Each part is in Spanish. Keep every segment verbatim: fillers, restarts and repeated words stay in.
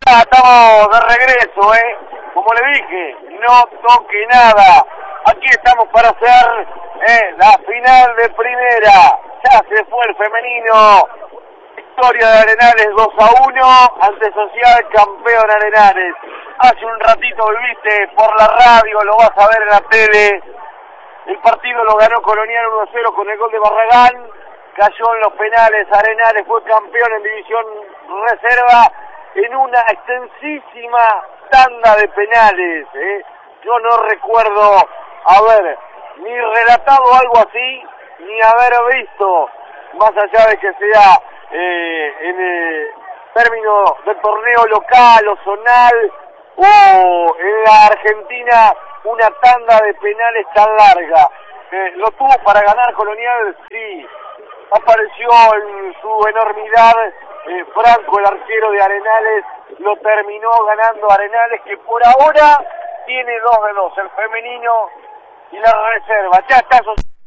Ah, estamos de regreso, ¿eh? Como le dije, no toque nada. Aquí estamos para hacer eh, la final de primera. Ya se fue el femenino. Victoria de Arenales dos a uno ante Social, campeón Arenales. Hace un ratito viviste por la radio, lo vas a ver en la tele. El partido lo ganó Colonial uno a cero con el gol de Barragán. Cayó en los penales. Arenales fue campeón en división reserva en una extensísima tanda de penales. ¿eh? Yo no recuerdo haber ni relatado algo así, ni haber visto, más allá de que sea eh, en el término del torneo local o zonal, o en la Argentina, una tanda de penales tan larga. Eh, ¿Lo tuvo para ganar Colonial? Sí. Apareció en su enormidad eh, Franco, el arquero de Arenales, lo terminó ganando Arenales, que por ahora tiene dos de dos, el femenino y la reserva. Ya está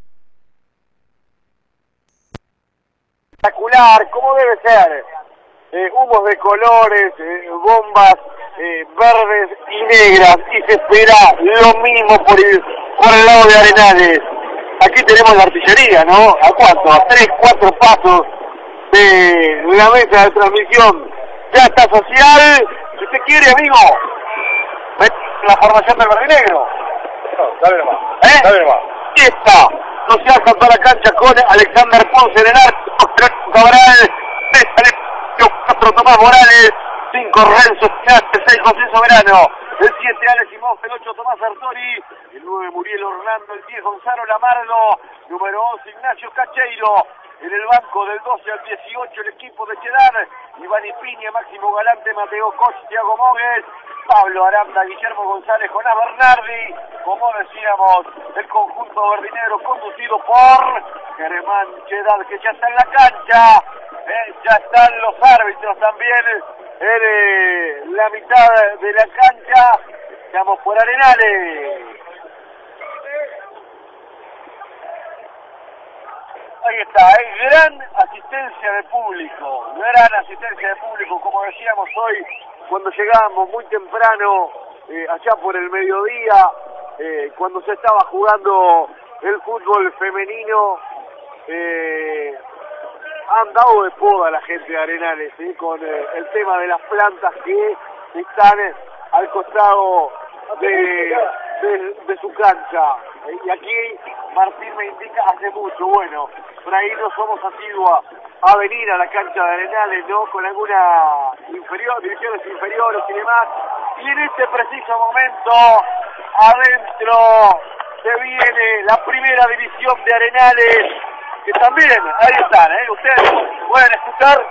espectacular, como debe ser. Eh, humos de colores, eh, bombas eh, verdes y negras, y se espera lo mismo por el, por el lado de Arenales. Aquí tenemos la artillería, ¿no? ¿A cuánto? A tres, cuatro pasos de la mesa de transmisión. Ya está Social. Si usted quiere, amigo, la formación del verde negro. No, dale nomás. ¿Eh? Dale nomás. Aquí está. Social saltó a la cancha con Alexander Ponce en el arco, Cabral, cuatro Tomás Morales, cinco Renzo Piazza, seis José Soberano, el siete Alex Simón, el ocho Tomás Sartori, el nueve Muriel Orlando, el diez Gonzalo Lamardo, número once Ignacio Cacheiro, en el banco del doce al dieciocho el equipo de Cheddar, Iván Ipiña, Máximo Galante, Mateo Coch, Thiago Mogues, Pablo Aranda, Guillermo González, Jonás Bernardi, como decíamos, el conjunto verdinegro conducido por Germán Cheddar, que ya está en la cancha, eh, ya están los árbitros también en eh, la mitad de la cancha. Estamos por Arenales. Ahí está, hay gran asistencia de público, gran asistencia de público, como decíamos hoy, cuando llegamos muy temprano, eh, allá por el mediodía, eh, cuando se estaba jugando el fútbol femenino, eh, han dado de poda a la gente de Arenales, ¿sí? Con eh, el tema de las plantas que están eh, al costado de, de, de su cancha. Eh, y aquí Martín me indica hace mucho, bueno, por ahí no somos asiduos a venir a la cancha de Arenales, ¿no? Con alguna inferior, divisiones inferiores y demás. Y en este preciso momento, adentro se viene la primera división de Arenales, que también, ahí están, ¿eh? Ustedes pueden escuchar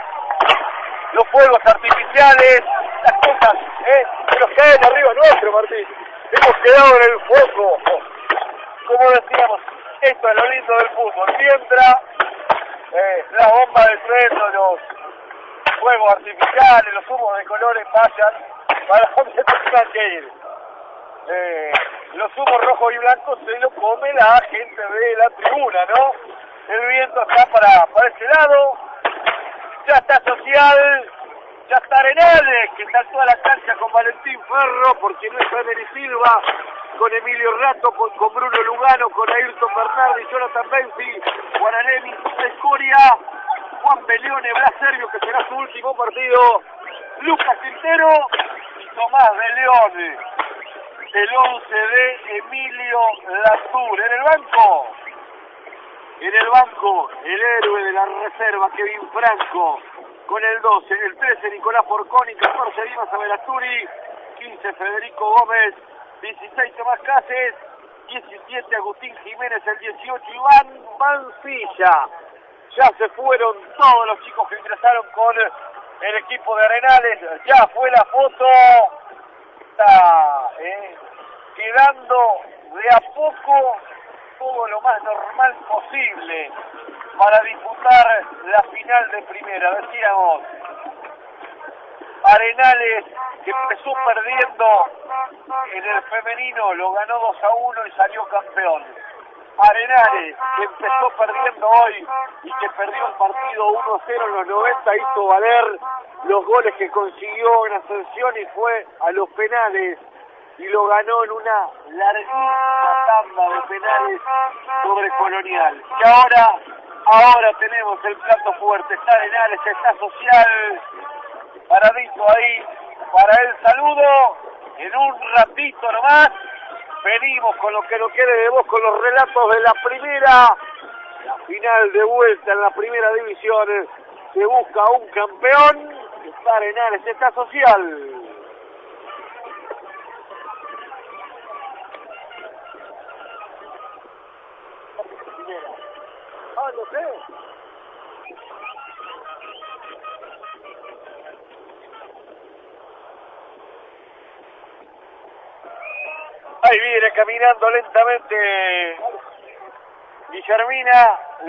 los fuegos artificiales, las cosas, ¿eh? Que nos caen arriba nuestro, Martín. Hemos quedado en el foco. Como decíamos, esto es lo lindo del fútbol. Mientras eh, la bomba de suelo, los fuegos artificiales, los humos de colores vayan para donde tengan que ir. Eh, los humos rojos y blancos se lo come la gente de la tribuna, ¿no? El viento está para, para ese lado. Ya está Social, ya está Arenales, que saltó a la cancha con Valentín Ferro, porque no está Emery Silva, con Emilio Rato, con, con Bruno Lugano, con Ayrton Bernardi, Jonathan Benzi, Guaranemi, Escoria, Juan Beleone, Blas Servio, que será su último partido, Lucas Quintero y Tomás de León. El once de Emilio Latour. En el banco, en el banco, el héroe de la reserva, Kevin Franco, con el doce, el trece, Nicolás Porconi, catorce, Dimas Avelasturi, quince, Federico Gómez, dieciséis, Tomás Cáceres, diecisiete, Agustín Jiménez, el dieciocho, Iván Mancilla. Ya se fueron todos los chicos que ingresaron con el equipo de Arenales, ya fue la foto. Está eh, quedando de a poco todo lo más normal posible para disputar la final de primera. Decíamos, Arenales, que empezó perdiendo en el femenino, lo ganó dos a uno y salió campeón. Arenales, que empezó perdiendo hoy y que perdió el partido uno a cero en los noventa, hizo valer los goles que consiguió en Ascensión y fue a los penales y lo ganó en una larguísima tanda de penales sobre Colonial. Y ahora, ahora tenemos el plato fuerte, está Arenales, está Social, paradito ahí para el saludo. En un ratito nomás venimos con lo que nos quede de vos, con los relatos de la primera, la final de vuelta en la primera división. Se busca un campeón, está Arenales, está Social. Ah, no sé. Ahí viene caminando lentamente Guillermina.